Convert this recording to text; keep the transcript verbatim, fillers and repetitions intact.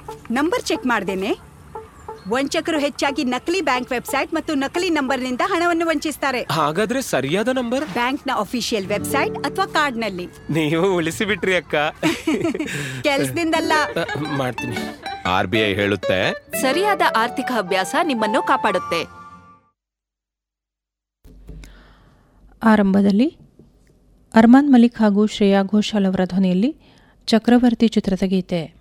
Number check ಮಾಡ್ದೇನೆ? ವಂಚಕರು ಹೆಚ್ಚಾಗಿ ನಕಲಿ ಬ್ಯಾಂಕ್ ವೆಬ್ಸೈಟ್ ಮತ್ತು ನಕಲಿ ನಂಬರ್ನಿಂದ ಹಣವನ್ನು ವಂಚಿಸ್ತಾರೆ. ಹಾಗಾದ್ರೆ ಸರಿಯಾದ ನಂಬರ್ ಬ್ಯಾಂಕ್ನ ಅಫಿಷಿಯಲ್ ವೆಬ್ಸೈಟ್ ಅಥವಾ ಕಾರ್ಡ್ನಲ್ಲಿ. ನೀವು ಉಳಿಸಿ ಬಿಟ್ರಿ ಅಕ್ಕ. ಕೆಲ್ಸದಿಂದಲ್ಲ, ಮಾಡ್ತೀನಿ. ಆರ್ ಬಿ ಐ ಹೇಳುತ್ತೆ, ಸರಿಯಾದ ಆರ್ಥಿಕ ಅಭ್ಯಾಸ ನಿಮ್ಮನ್ನು ಕಾಪಾಡುತ್ತೆ. ಆರಂಭದಲ್ಲಿ ಅರ್ಮಾನ್ ಮಲಿಕ್ ಹಾಗೂ ಶ್ರೇಯಾ ಘೋಷಾಲ್ ಅವರ ಧ್ವನಿಯಲ್ಲಿ ಚಕ್ರವರ್ತಿ ಚಿತ್ರದ ಗೀತೆ.